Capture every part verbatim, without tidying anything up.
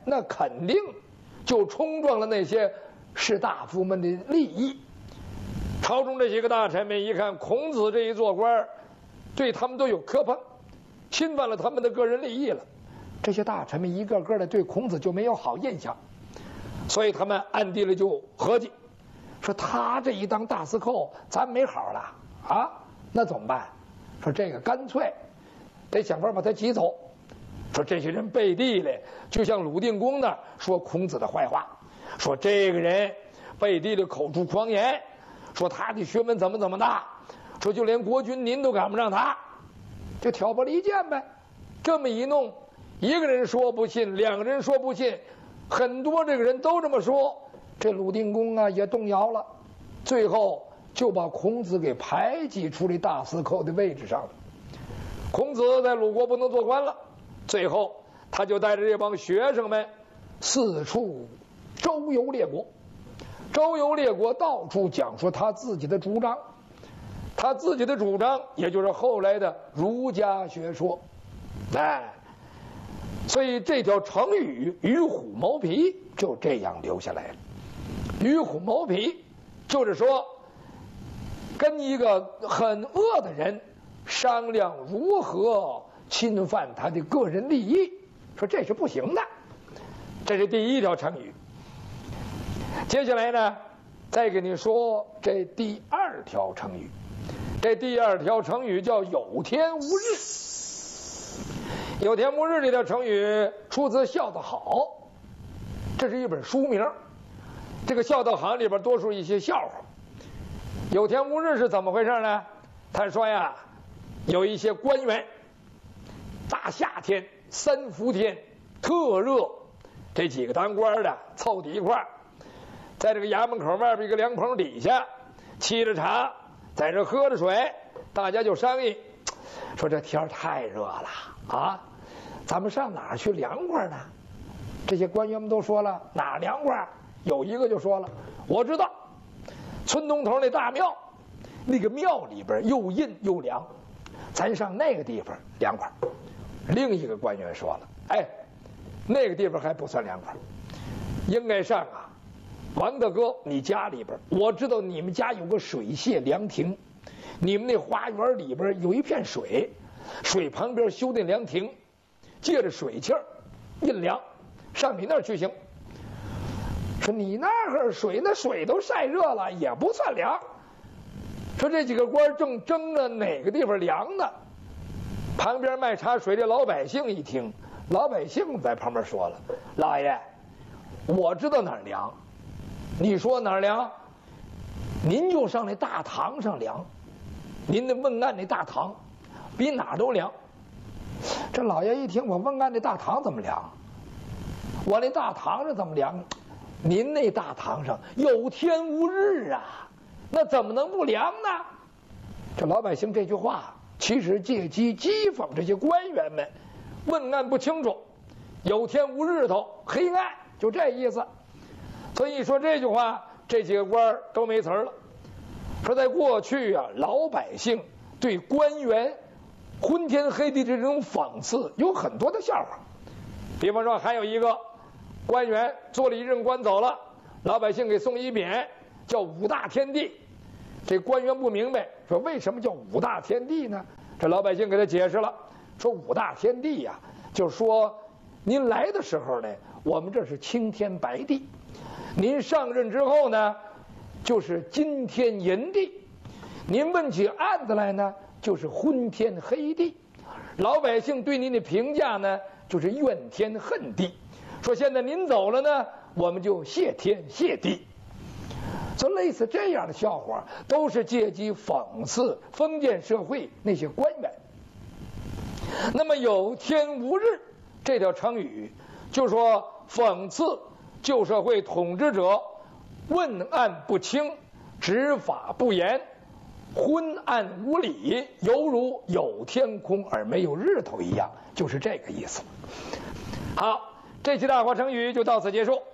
那肯定就冲撞了那些士大夫们的利益。朝中这几个大臣们一看孔子这一做官，对他们都有磕碰，侵犯了他们的个人利益了。这些大臣们一个个的对孔子就没有好印象，所以他们暗地里就合计，说他这一当大司寇，咱没好了啊！那怎么办？说这个干脆得想法把他挤走。说这些人背地里就像鲁定公那儿说孔子的坏话，说这个人背地里口出狂言，说他的学问怎么怎么大，说就连国君您都赶不上他，就挑拨离间呗。这么一弄，一个人说不信，两个人说不信，很多这个人都这么说，这鲁定公啊也动摇了，最后就把孔子给排挤出了大司寇的位置上了。孔子在鲁国不能做官了，最后他就带着这帮学生们四处周游列国，周游列国到处讲说他自己的主张，他自己的主张也就是后来的儒家学说。哎，所以这条成语与虎谋皮就这样留下来了。与虎谋皮就是说跟一个很恶的人商量如何侵犯他的个人利益，说这是不行的。这是第一条成语。接下来呢，再给你说这第二条成语。这第二条成语叫有天无日。有天无日这条成语出自《笑得好》，这是一本书名。这个《笑得好》里边多数一些笑话。有天无日是怎么回事呢？他说呀，有一些官员，大夏天三伏天特热，这几个当官的凑在一块儿，在这个衙门口外边一个凉棚底下沏着茶，在这喝着水，大家就商议说这天太热了啊，咱们上哪儿去凉快呢？这些官员们都说了，哪儿凉快？有一个就说了，我知道村东头那大庙，那个庙里边又阴又凉，咱上那个地方凉快。另一个官员说了，哎，那个地方还不算凉快，应该上啊王大哥你家里边，我知道你们家有个水榭凉亭，你们那花园里边有一片水，水旁边修那凉亭，借着水气儿阴凉，上你那儿去行。说你那儿水那水都晒热了也不算凉。说这几个官正争着哪个地方凉呢，旁边卖茶水的老百姓一听，老百姓在旁边说了，老爷我知道哪儿凉，你说哪儿凉？您就上那大堂上凉，您的问案那大堂比哪儿都凉。这老爷一听，我问案那大堂怎么凉？我那大堂上怎么凉？您那大堂上有天无日啊，那怎么能不凉呢？这老百姓这句话其实借机讥讽这些官员们问案不清楚，有天无日头，黑暗，就这意思。所以一说这句话，这几个官都没词儿了。说在过去啊，老百姓对官员昏天黑地这种讽刺有很多的笑话。比方说还有一个官员做了一任官走了，老百姓给送一匾叫五大天地。这官员不明白，说为什么叫五大天地呢？这老百姓给他解释了，说五大天地呀、啊，就是说您来的时候呢，我们这是青天白地；您上任之后呢，就是金天银地；您问起案子来呢，就是昏天黑地。老百姓对您的评价呢，就是怨天恨地。说现在您走了呢，我们就谢天谢地。就类似这样的笑话，都是借机讽刺封建社会那些官员。那么有天无日这条成语，就说讽刺旧社会统治者问案不清，执法不严，昏暗无理，犹如有天空而没有日头一样，就是这个意思。好，这期大话成语就到此结束。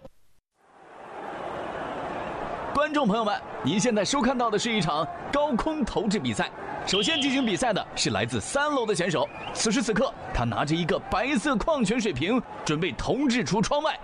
观众朋友们，您现在收看到的是一场高空投掷比赛。首先进行比赛的是来自三楼的选手，此时此刻他拿着一个白色矿泉水瓶，准备投掷出窗外，